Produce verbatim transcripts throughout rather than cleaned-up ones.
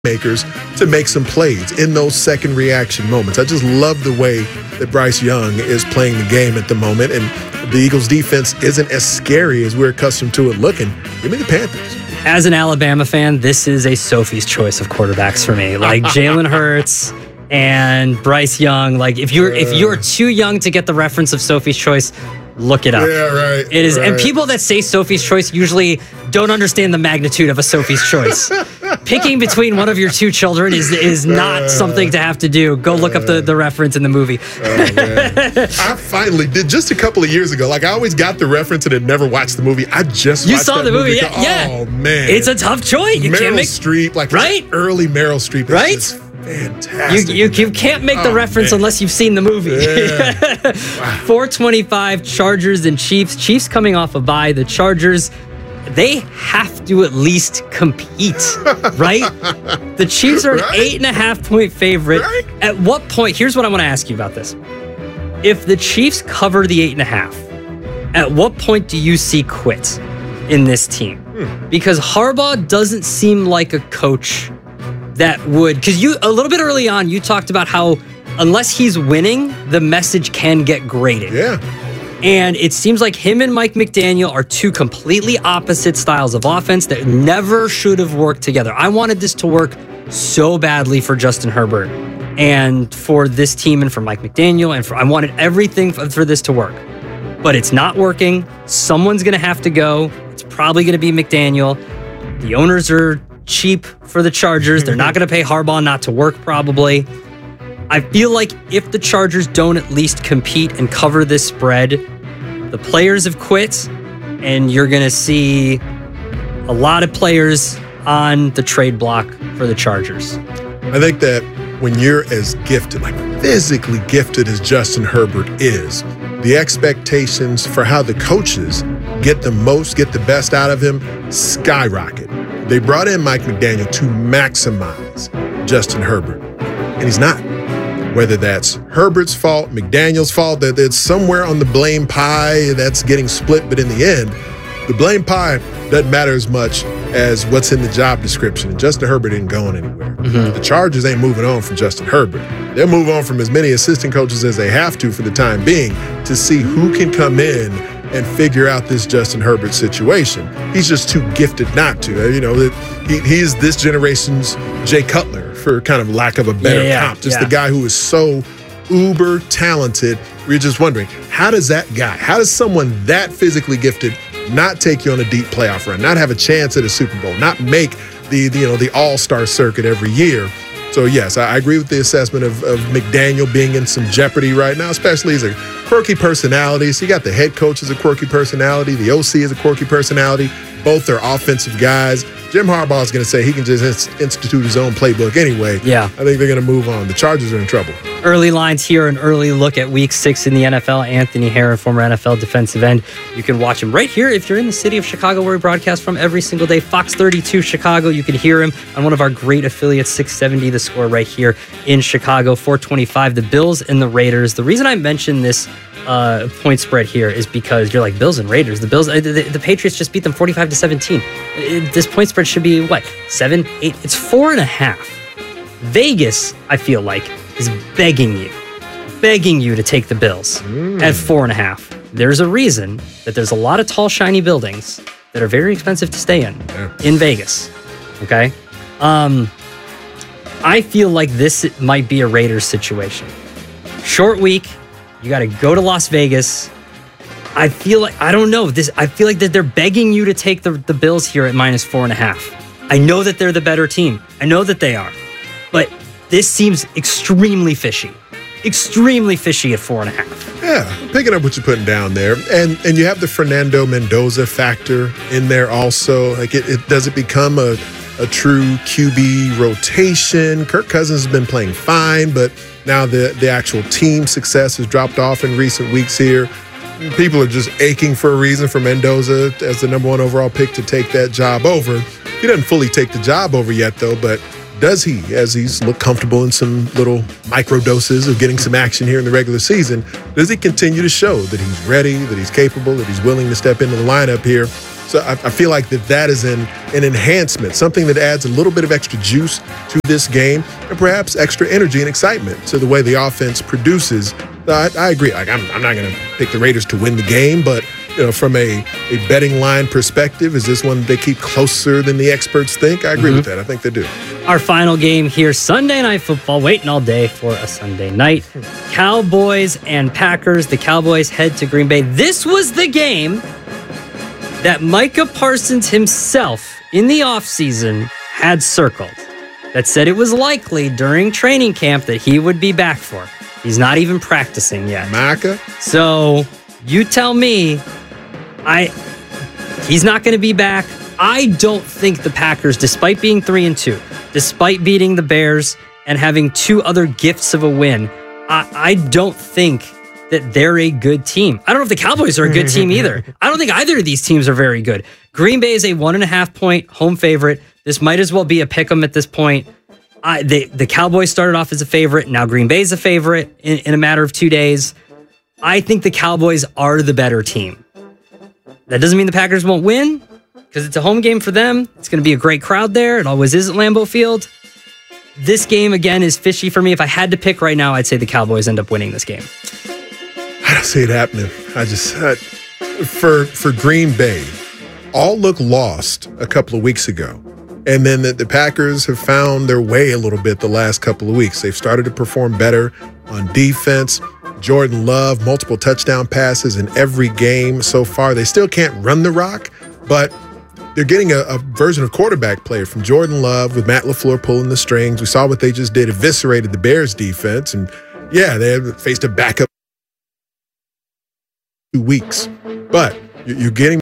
makers to make some plays in those second reaction moments. I just love the way that Bryce Young is playing the game at the moment, and the Eagles defense isn't as scary as we're accustomed to it looking. Give me the Panthers. As an Alabama fan, this is a Sophie's choice of quarterbacks for me. Like Jalen Hurts and Bryce Young. Like if you're uh, if you're too young to get the reference of Sophie's choice, look it up. Yeah, right. It is, right. And people that say Sophie's choice usually don't understand the magnitude of a Sophie's choice. Picking between one of your two children is is not uh, something to have to do. Go look uh, up the, the reference in the movie. Oh, man. I finally did just a couple of years ago. Like I always got the reference and had never watched the movie. I just you watched saw that the movie. movie. Yeah, yeah. Oh man, it's a tough choice. You Meryl can't make Streep, like right, early Meryl Streep, right. Just fantastic. You, you, you can't make the oh, reference man. unless you've seen the movie. Yeah. Wow. four twenty-five, Chargers and Chiefs. Chiefs coming off a bye. The Chargers, they have to at least compete, right? The Chiefs are an right? eight and a half point favorite. Right? At what point? Here's what I want to ask you about this. If the Chiefs cover the eight and a half, at what point do you see quit in this team? Hmm. Because Harbaugh doesn't seem like a coach that would, because you a little bit early on, you talked about how unless he's winning, the message can get graded. Yeah. And it seems like him and Mike McDaniel are two completely opposite styles of offense that never should have worked together. I wanted this to work so badly for Justin Herbert and for this team and for Mike McDaniel. And for, I wanted everything for, for this to work. But it's not working. Someone's going to have to go. It's probably going to be McDaniel. The owners are cheap for the Chargers. They're not going to pay Harbaugh not to work, probably. I feel like if the Chargers don't at least compete and cover this spread, the players have quit, and you're going to see a lot of players on the trade block for the Chargers. I think that when you're as gifted, like physically gifted as Justin Herbert is, the expectations for how the coaches get the most, get the best out of him, skyrocket. They brought in Mike McDaniel to maximize Justin Herbert, and he's not. Whether that's Herbert's fault, McDaniel's fault, that it's somewhere on the blame pie that's getting split, but in the end, the blame pie doesn't matter as much as what's in the job description. And Justin Herbert ain't going anywhere. Mm-hmm. The Chargers ain't moving on from Justin Herbert. They'll move on from as many assistant coaches as they have to for the time being to see who can come in and figure out this Justin Herbert situation. He's just too gifted not to. You know, he, he is this generation's Jay Cutler, for kind of lack of a better yeah, comp. Just yeah. the guy who is so uber talented. We're just wondering, how does that guy, how does someone that physically gifted not take you on a deep playoff run, not have a chance at a Super Bowl, not make the, the you know the all-star circuit every year? So yes, I agree with the assessment of, of McDaniel being in some jeopardy right now, especially as a quirky personality. So you got the head coach as a quirky personality, the O C is a quirky personality. Both are offensive guys. Jim Harbaugh is going to say he can just institute his own playbook anyway. Yeah. I think they're going to move on. The Chargers are in trouble. Early lines here, an early look at week six in the N F L. Anthony Herron, former N F L defensive end. You can watch him right here if you're in the city of Chicago, where we broadcast from every single day. Fox thirty-two Chicago. You can hear him on one of our great affiliates, six seventy The Score, right here in Chicago. four twenty-five, the Bills and the Raiders. The reason I mentioned this uh, point spread here is because you're like, Bills and Raiders. The Bills, uh, the, the Patriots just beat them forty-five to seventeen. It, this point spread should be, what, seven, eight? It's four and a half. Vegas, I feel like, is begging you, begging you to take the Bills mm. at four and a half. There's a reason that there's a lot of tall, shiny buildings that are very expensive to stay in, yeah. in Vegas, okay? Um, I feel like this might be a Raiders situation. Short week, you got to go to Las Vegas. I feel like, I don't know, this. I feel like that they're begging you to take the, the Bills here at minus four and a half. I know that they're the better team. I know that they are. But this seems extremely fishy. Extremely fishy at four and a half. Yeah, picking up what you're putting down there. And and you have the Fernando Mendoza factor in there also. Like, it, it does it become a, a true Q B rotation? Kirk Cousins has been playing fine, but now the, the actual team success has dropped off in recent weeks here. People are just aching for a reason for Mendoza as the number one overall pick to take that job over. He doesn't fully take the job over yet, though, but does he, as he's looked comfortable in some little micro doses of getting some action here in the regular season, does he continue to show that he's ready, that he's capable, that he's willing to step into the lineup here? So I, I feel like that that is an, an enhancement, something that adds a little bit of extra juice to this game and perhaps extra energy and excitement to the way the offense produces. I, I agree. Like I'm, I'm not going to pick the Raiders to win the game, but you know, from a, a betting line perspective, is this one they keep closer than the experts think? I agree mm-hmm. with that. I think they do. Our final game here, Sunday Night Football, waiting all day for a Sunday night. Cowboys and Packers. The Cowboys head to Green Bay. This was the game that Micah Parsons himself in the offseason had circled, that said it was likely during training camp that he would be back for. He's not even practicing yet. Micah? So you tell me, I he's not going to be back. I don't think the Packers, despite being three and two, despite beating the Bears and having two other gifts of a win, I, I don't think that they're a good team. I don't know if the Cowboys are a good team either. I don't think either of these teams are very good. Green Bay is a one and a half point home favorite. This might as well be a pick 'em at this point. I, they, the Cowboys started off as a favorite. Now Green Bay's a favorite in, in a matter of two days. I think the Cowboys are the better team. That doesn't mean the Packers won't win, because it's a home game for them. It's going to be a great crowd there. It always is at Lambeau Field. This game, again, is fishy for me. If I had to pick right now, I'd say the Cowboys end up winning this game. I don't see it happening. I just, uh, for for Green Bay, all looked lost a couple of weeks ago. And then the, the Packers have found their way a little bit the last couple of weeks. They've started to perform better on defense. Jordan Love, multiple touchdown passes in every game so far. They still can't run the rock, but they're getting a, a version of quarterback play from Jordan Love with Matt LaFleur pulling the strings. We saw what they just did, eviscerated the Bears defense. And yeah, they have faced a backup two weeks, but you're getting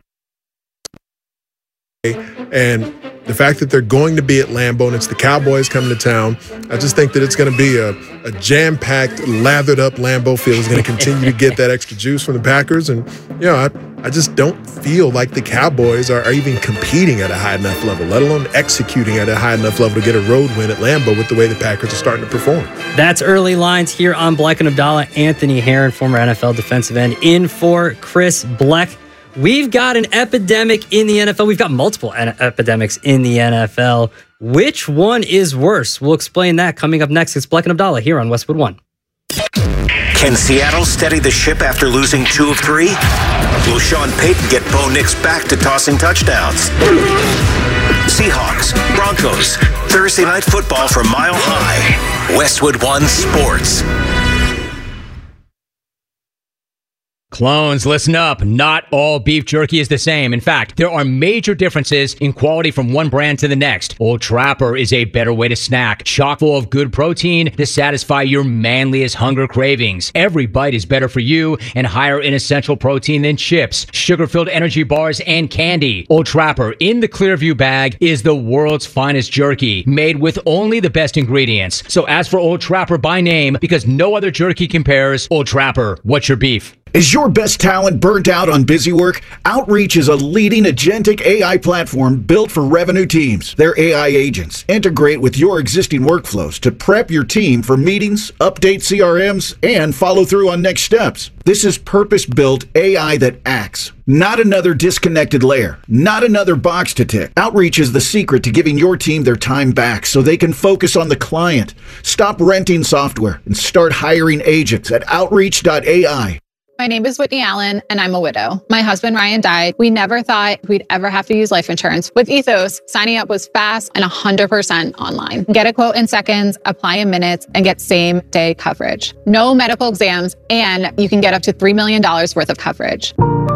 and the fact that they're going to be at Lambeau and it's the Cowboys coming to town, I just think that it's going to be a, a jam-packed, lathered-up Lambeau Field. Is going to continue to get that extra juice from the Packers. And, you know, I, I just don't feel like the Cowboys are, are even competing at a high enough level, let alone executing at a high enough level to get a road win at Lambeau with the way the Packers are starting to perform. That's early lines here on Bleck and Abdallah. Anthony Herron, former N F L defensive end, in for Chris Bleck. We've got an epidemic in the N F L. We've got multiple en- epidemics in the N F L. Which one is worse? We'll explain that coming up next. It's Bleck and Abdallah here on Westwood One. Can Seattle steady the ship after losing two of three? Will Sean Payton get Bo Nix back to tossing touchdowns? Seahawks, Broncos, Thursday Night Football from Mile High. Westwood One Sports. Clones, listen up. Not all beef jerky is the same. In fact, there are major differences in quality from one brand to the next. Old Trapper is a better way to snack, chock full of good protein to satisfy your manliest hunger cravings. Every bite is better for you and higher in essential protein than chips, sugar-filled energy bars, and candy. Old Trapper in the Clearview bag is the world's finest jerky, made with only the best ingredients. So ask for Old Trapper by name because no other jerky compares. Old Trapper, what's your beef? Is your best talent burnt out on busy work? Outreach is a leading agentic A I platform built for revenue teams. Their A I agents integrate with your existing workflows to prep your team for meetings, update C R Ms, and follow through on next steps. This is purpose-built A I that acts. Not another disconnected layer. Not another box to tick. Outreach is the secret to giving your team their time back so they can focus on the client. Stop renting software and start hiring agents at outreach dot A I. My name is Whitney Allen, and I'm a widow. My husband, Ryan, died. We never thought we'd ever have to use life insurance. With Ethos, signing up was fast and one hundred percent online. Get a quote in seconds, apply in minutes, and get same-day coverage. No medical exams, and you can get up to three million dollars worth of coverage.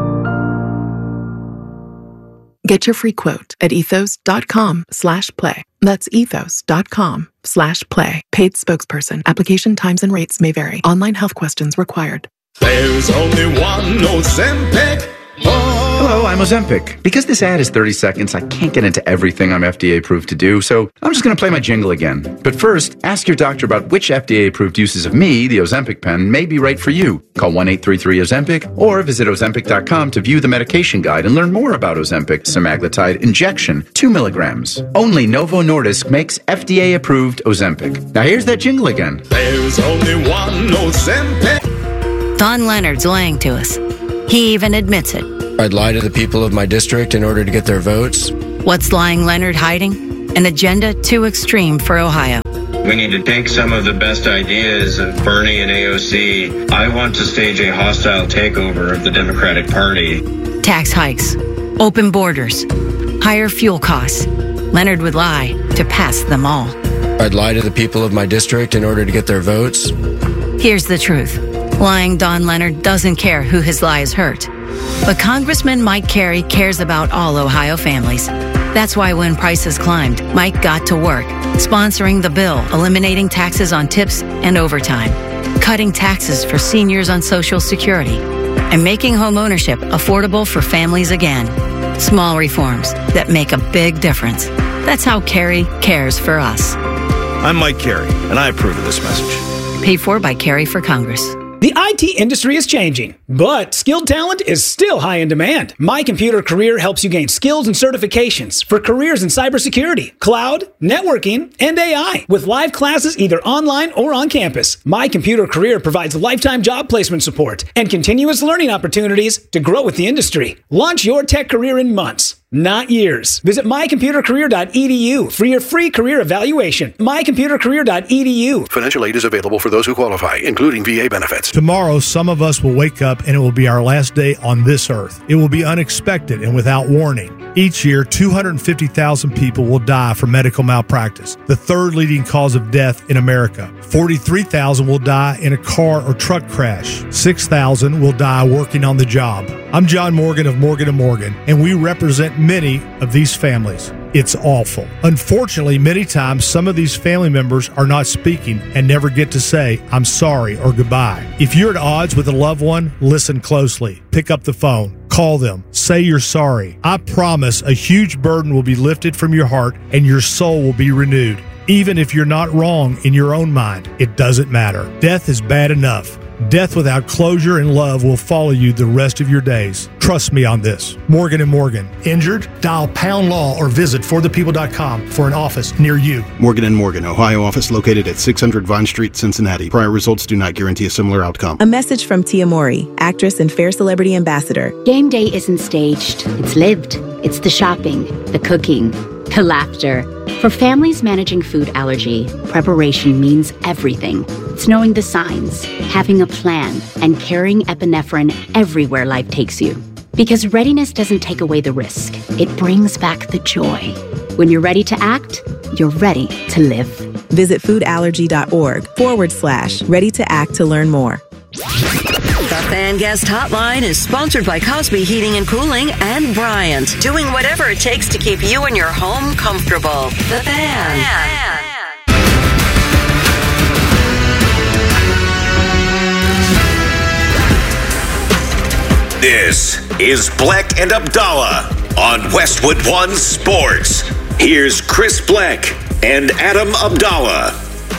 Get your free quote at ethos.com slash play. That's ethos.com slash play. Paid spokesperson. Application times and rates may vary. Online health questions required. There's only one Ozempic. Oh. Hello, I'm Ozempic. Because this ad is thirty seconds, I can't get into everything I'm F D A approved to do, so I'm just going to play my jingle again. But first, ask your doctor about which F D A approved uses of me, the Ozempic pen, may be right for you. Call one eight three three Ozempic or visit ozempic dot com to view the medication guide and learn more about Ozempic semaglutide injection, two milligrams. Only Novo Nordisk makes F D A approved Ozempic. Now here's that jingle again. There's only one Ozempic. Don Leonard's lying to us. He even admits it. I'd lie to the people of my district in order to get their votes. What's lying Leonard hiding? An agenda too extreme for Ohio. We need to take some of the best ideas of Bernie and A O C. I want to stage a hostile takeover of the Democratic Party. Tax hikes, open borders, higher fuel costs. Leonard would lie to pass them all. I'd lie to the people of my district in order to get their votes. Here's the truth. Lying Don Leonard doesn't care who his lies hurt. But Congressman Mike Carey cares about all Ohio families. That's why when prices climbed, Mike got to work, sponsoring the bill, eliminating taxes on tips and overtime, cutting taxes for seniors on Social Security, and making home ownership affordable for families again. Small reforms that make a big difference. That's how Carey cares for us. I'm Mike Carey, and I approve of this message. Paid for by Carey for Congress. The I T industry is changing, but skilled talent is still high in demand. My Computer Career helps you gain skills and certifications for careers in cybersecurity, cloud, networking, and A I, with live classes either online or on campus. My Computer Career provides lifetime job placement support and continuous learning opportunities to grow with the industry. Launch your tech career in months, not years. Visit my computer career dot e d u for your free career evaluation. my computer career dot e d u. Financial aid is available for those who qualify, including V A benefits. Tomorrow, some of us will wake up and it will be our last day on this earth. It will be unexpected and without warning. Each year, two hundred fifty thousand people will die from medical malpractice, the third leading cause of death in America. forty-three thousand will die in a car or truck crash. six thousand will die working on the job. I'm John Morgan of Morgan and Morgan, and we represent many of these families. It's awful. Unfortunately, many times some of these family members are not speaking and never get to say, I'm sorry or goodbye. If you're at odds with a loved one, listen closely. Pick up the phone. Call them. Say you're sorry. I promise a huge burden will be lifted from your heart and your soul will be renewed. Even if you're not wrong in your own mind, it doesn't matter. Death is bad enough. Death without closure and love will follow you the rest of your days. Trust me on this. Morgan and Morgan. Injured? Dial pound law or visit for the people dot com for an office near you. Morgan and Morgan, Ohio office located at six hundred Vine Street, Cincinnati. Prior results do not guarantee a similar outcome. A message from Tia Mori, actress and Fair Celebrity Ambassador. Game day isn't staged. It's lived. It's the shopping, the cooking, the laughter. For families managing food allergy, preparation means everything. It's knowing the signs, having a plan, and carrying epinephrine everywhere life takes you. Because readiness doesn't take away the risk. It brings back the joy. When you're ready to act, you're ready to live. Visit foodallergy.org forward slash ready to act to learn more. The Fan Guest Hotline is sponsored by Cosby Heating and Cooling and Bryant, doing whatever it takes to keep you and your home comfortable. The Fan. Fan. This is Bleck and Abdallah on Westwood One Sports. Here's Chris Bleck and Adam Abdallah.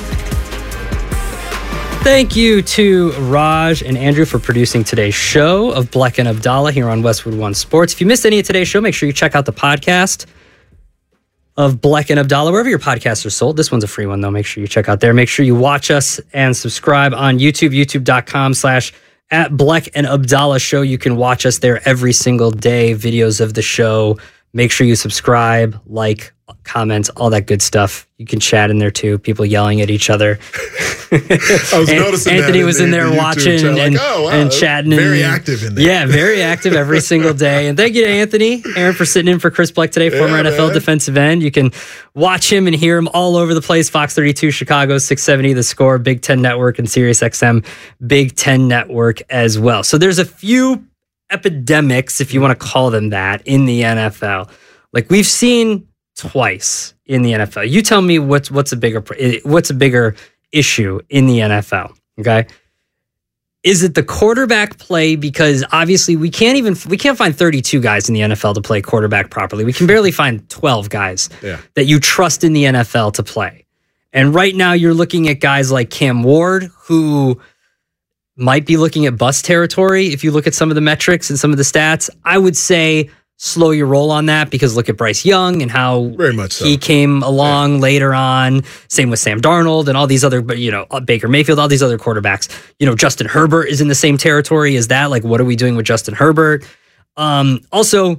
Thank you to Raj and Andrew for producing today's show of Bleck and Abdallah here on Westwood One Sports. If you missed any of today's show, make sure you check out the podcast of Bleck and Abdallah, wherever your podcasts are sold. This one's a free one, though. Make sure you check out there. Make sure you watch us and subscribe on YouTube, youtube.com slash at Bleck and Abdallah Show. You can watch us there every single day, videos of the show. Make sure you subscribe, like, comment, all that good stuff. You can chat in there too. People yelling at each other. I was noticing Anthony that was in in the, there the watching chat, and, like, oh, wow, and chatting. Very and, active in there. Yeah, very active every single day. And thank you to Anthony, Aaron, for sitting in for Chris Bleck today, former yeah, N F L man. defensive end. You can watch him and hear him all over the place. Fox thirty-two, Chicago, six seventy, The Score, Big Ten Network, and Sirius X M, Big Ten Network as well. So there's a few epidemics, if you want to call them that, in the N F L. Like we've seen twice in the N F L. You tell me what's what's a bigger what's a bigger issue in the N F L, okay? Is it the quarterback play? Because obviously we can't even we can't find thirty-two guys in the N F L to play quarterback properly. We can barely find twelve guys yeah. that you trust in the N F L to play. And right now you're looking at guys like Cam Ward, who might be looking at bust territory if you look at some of the metrics and some of the stats. I would say slow your roll on that, because look at Bryce Young and how Very much so. he came along yeah. later on. Same with Sam Darnold and all these other, you know, Baker Mayfield, all these other quarterbacks. You know, Justin Herbert is in the same territory as that. Like, what are we doing with Justin Herbert? Um, also,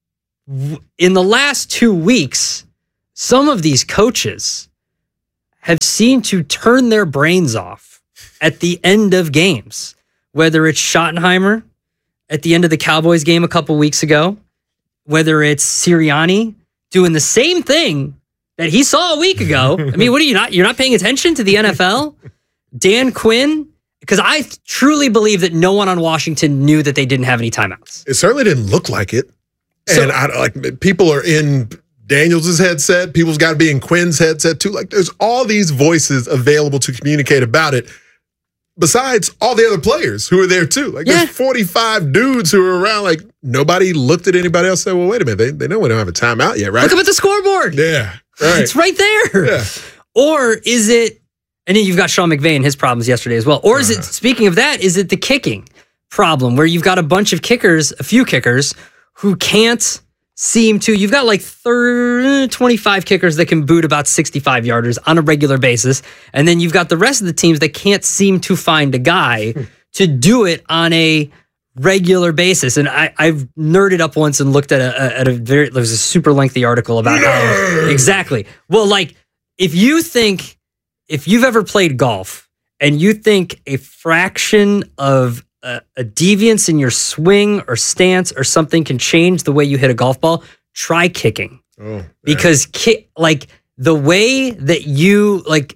w- in the last two weeks, some of these coaches have seemed to turn their brains off at the end of games, whether it's Schottenheimer at the end of the Cowboys game a couple weeks ago, whether it's Sirianni doing the same thing that he saw a week ago. I mean, what are you not? You're not paying attention to the N F L? Dan Quinn, because I truly believe that no one on Washington knew that they didn't have any timeouts. It certainly didn't look like it. So, and I, like people are in Daniels' headset. People's got to be in Quinn's headset too. Like there's all these voices available to communicate about it. Besides all the other players who are there too. Like yeah. there's forty-five dudes who are around. Like nobody looked at anybody else and said, well, wait a minute. They, they know we don't have a timeout yet, right? Look up at the scoreboard. Yeah. Right. It's right there. Yeah. Or is it, and then you've got Sean McVay and his problems yesterday as well. Or is uh-huh. it, speaking of that, is it the kicking problem where you've got a bunch of kickers, a few kickers who can't seem to, you've got like thirty, twenty-five kickers that can boot about sixty-five yarders on a regular basis. And then you've got the rest of the teams that can't seem to find a guy to do it on a regular basis. And I, I've nerded up once and looked at a, at a very, there was a super lengthy article about how, exactly. Well, like if you think, if you've ever played golf and you think a fraction of a, a deviance in your swing or stance or something can change the way you hit a golf ball, try kicking. Oh, because ki- like the way that you like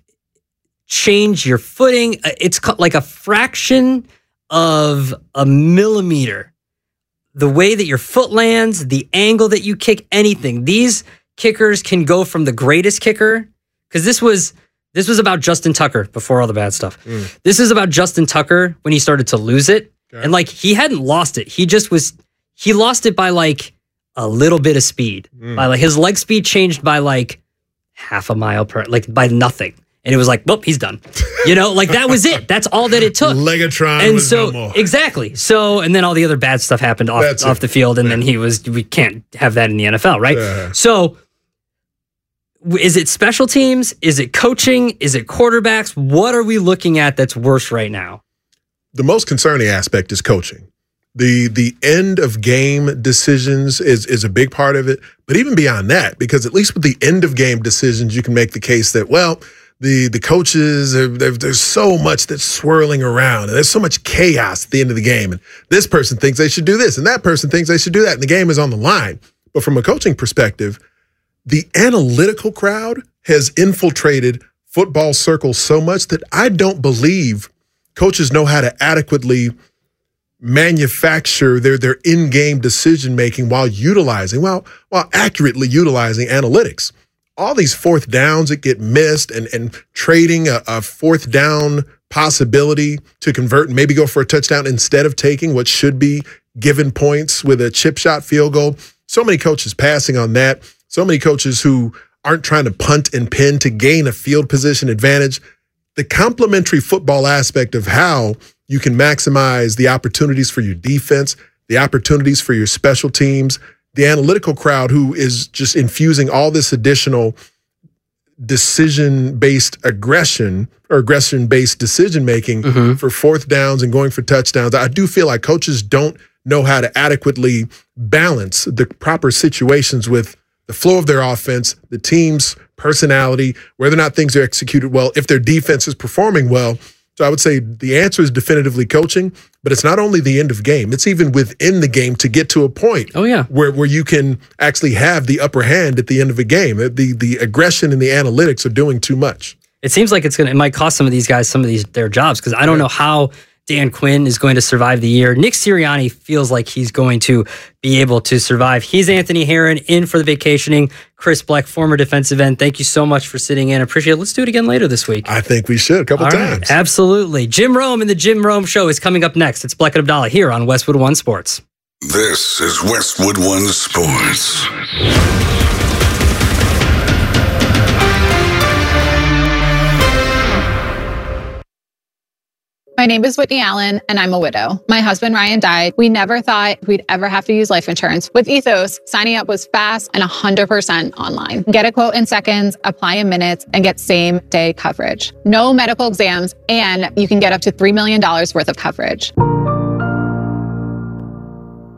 change your footing, it's ca- like a fraction of a millimeter. The way that your foot lands, the angle that you kick, anything. These kickers can go from the greatest kicker, because this was this was about Justin Tucker before all the bad stuff. Mm. This is about Justin Tucker when he started to lose it. Okay. And like he hadn't lost it. He just was he lost it by like a little bit of speed. Mm. By like his leg speed changed by like half a mile per like by nothing. And it was like, well, he's done. You know, like that was it. That's all that it took. Legatron and was so, no more. Exactly. So, and then all the other bad stuff happened off, off the field. And yeah. then he was, we can't have that in the N F L, right? Yeah. So, is it special teams? Is it coaching? Is it quarterbacks? What are we looking at that's worse right now? The most concerning aspect is coaching. The the end of game decisions is is a big part of it. But even beyond that, because at least with the end of game decisions, you can make the case that, well, The the coaches, are, there's so much that's swirling around, and there's so much chaos at the end of the game. And this person thinks they should do this, and that person thinks they should do that, and the game is on the line. But from a coaching perspective, the analytical crowd has infiltrated football circles so much that I don't believe coaches know how to adequately manufacture their their in-game decision-making while utilizing, while, while accurately utilizing analytics. All these fourth downs that get missed and, and trading a, a fourth down possibility to convert and maybe go for a touchdown instead of taking what should be given points with a chip shot field goal. So many coaches passing on that. So many coaches who aren't trying to punt and pin to gain a field position advantage. The complementary football aspect of how you can maximize the opportunities for your defense, the opportunities for your special teams, the analytical crowd who is just infusing all this additional decision-based aggression or aggression-based decision-making mm-hmm. for fourth downs and going for touchdowns. I do feel like coaches don't know how to adequately balance the proper situations with the flow of their offense, the team's personality, whether or not things are executed well, if their defense is performing well. So I would say the answer is definitively coaching, but it's not only the end of game. It's even within the game to get to a point oh, yeah. where, where you can actually have the upper hand at the end of a game. The the aggression and the analytics are doing too much. It seems like it's gonna it might cost some of these guys some of these their jobs, because I don't know how Dan Quinn is going to survive the year. Nick Sirianni feels like he's going to be able to survive. He's Anthony Herron, in for the vacationing Chris Bleck, former defensive end. Thank you so much for sitting in. I appreciate it. Let's do it again later this week. I think we should a couple All times. Right, absolutely. Jim Rome and the Jim Rome Show is coming up next. It's Bleck and Abdallah here on Westwood One Sports. This is Westwood One Sports. My name is Whitney Allen, and I'm a widow. My husband, Ryan, died. We never thought we'd ever have to use life insurance. With Ethos, signing up was fast and one hundred percent online. Get a quote in seconds, apply in minutes, and get same-day coverage. No medical exams, and you can get up to three million dollars worth of coverage.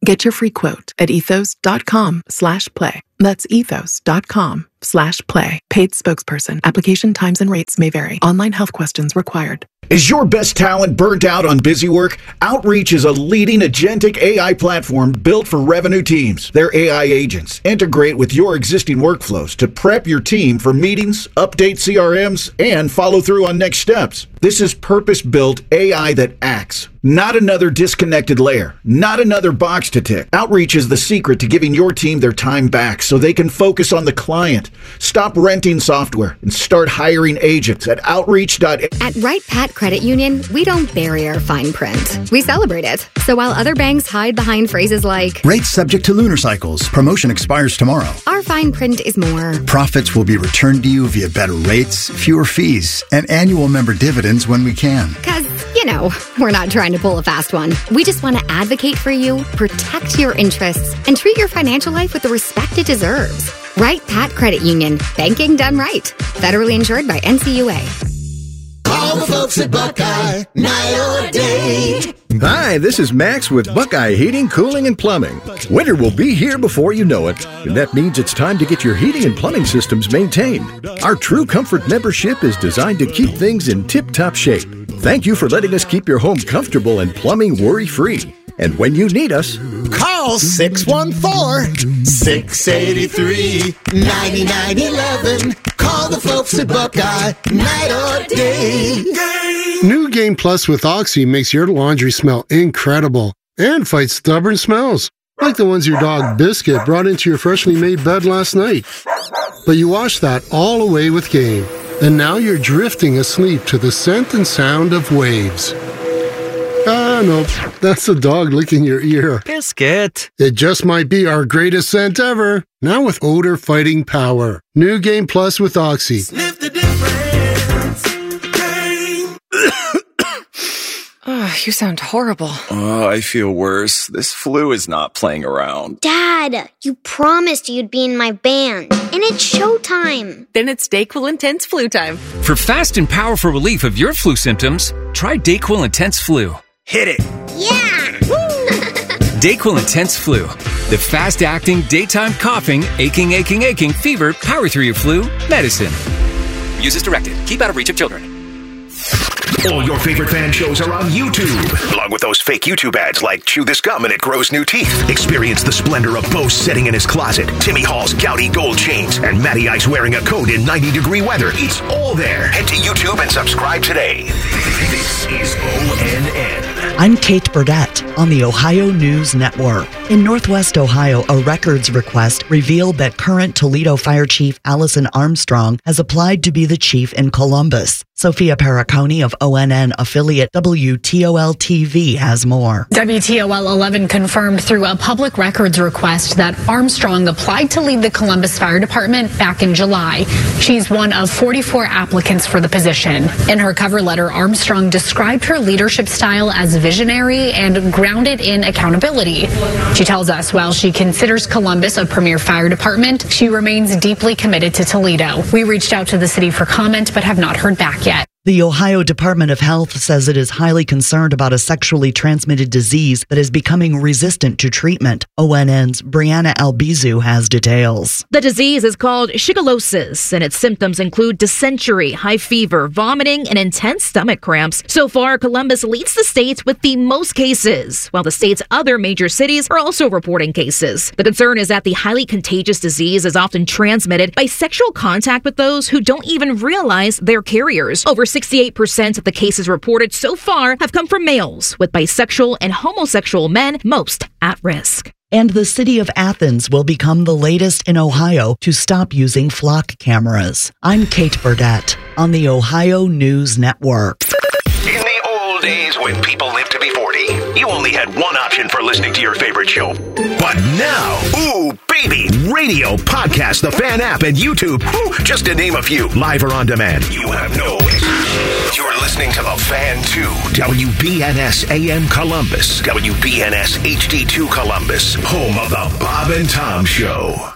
Get your free quote at ethos.com slash play. That's ethos.com slash play. Paid spokesperson. Application times and rates may vary. Online health questions required. Is your best talent burnt out on busy work? Outreach is a leading agentic A I platform built for revenue teams. Their A I agents integrate with your existing workflows to prep your team for meetings, update C R Ms, and follow through on next steps. This is purpose-built A I that acts. Not another disconnected layer. Not another box to tick. Outreach is the secret to giving your team their time back so they can focus on the client. Stop renting software and start hiring agents at outreach dot a i. At Wright Pat Credit Union, we don't bury our fine print. We celebrate it. So while other banks hide behind phrases like, rates subject to lunar cycles, promotion expires tomorrow, our fine print is more, profits will be returned to you via better rates, fewer fees, and annual member dividends when we can. Because, you know, we're not trying to pull a fast one. We just want to advocate for you, protect your interests, and treat your financial life with the respect it deserves. Wright Pat Credit Union. Banking done right. Federally insured by N C U A. Call the folks at Buckeye, night or day. Hi, this is Max with Buckeye Heating, Cooling, and Plumbing. Winter will be here before you know it, and that means it's time to get your heating and plumbing systems maintained. Our True Comfort membership is designed to keep things in tip-top shape. Thank you for letting us keep your home comfortable and plumbing worry-free. And when you need us, call six one four, six eight three, nine nine one one. Call the folks at Buckeye, night or day. New Game Plus with Oxy makes your laundry smell incredible and fights stubborn smells, like the ones your dog Biscuit brought into your freshly made bed last night. But you wash that all away with Game, and now you're drifting asleep to the scent and sound of waves. Ah, no, that's the dog licking your ear. Biscuit. It just might be our greatest scent ever. Now with odor fighting power. New Game Plus with Oxy. Sniff the difference. Game. Oh, you sound horrible. Oh, I feel worse. This flu is not playing around. Dad, you promised you'd be in my band, and it's showtime. Then it's DayQuil Intense Flu time. For fast and powerful relief of your flu symptoms, try DayQuil Intense Flu. Hit it. Yeah. DayQuil Intense Flu. The fast-acting, daytime coughing, aching, aching, aching, fever, power through your flu medicine. Use as directed. Keep out of reach of children. All your favorite fan shows are on YouTube, along with those fake YouTube ads like Chew This Gum and It Grows New Teeth. Experience the splendor of Bo sitting in his closet, Timmy Hall's gouty gold chains, and Matty Ice wearing a coat in ninety degree weather. It's all there. Head to YouTube and subscribe today. This is O N N. I'm Kate Burdett on the Ohio News Network. In Northwest Ohio, a records request revealed that current Toledo Fire Chief Allison Armstrong has applied to be the chief in Columbus. Sophia Perricone of O N N affiliate W T O L T V has more. W T O L eleven confirmed through a public records request that Armstrong applied to lead the Columbus Fire Department back in July. She's one of forty-four applicants for the position. In her cover letter, Armstrong described her leadership style as visionary and grounded in accountability. She tells us while she considers Columbus a premier fire department, she remains deeply committed to Toledo. We reached out to the city for comment but have not heard back yet. The Ohio Department of Health says it is highly concerned about a sexually transmitted disease that is becoming resistant to treatment. O N N's Brianna Albizu has details. The disease is called shigellosis, and its symptoms include dysentery, high fever, vomiting, and intense stomach cramps. So far, Columbus leads the state with the most cases, while the state's other major cities are also reporting cases. The concern is that the highly contagious disease is often transmitted by sexual contact with those who don't even realize they're carriers. Over sixty-eight percent of the cases reported so far have come from males, with bisexual and homosexual men most at risk. And the city of Athens will become the latest in Ohio to stop using flock cameras. I'm Kate Burdett on the Ohio News Network. In the old days when people lived to be forty, you only had one option for listening to your favorite show. But now, ooh, baby, radio, podcast, the Fan app, and YouTube, ooh, just to name a few, live or on demand. You have no excuse. You're listening to the Fan two, W B N S A M Columbus, W B N S H D two Columbus, home of the Bob and Tom Show.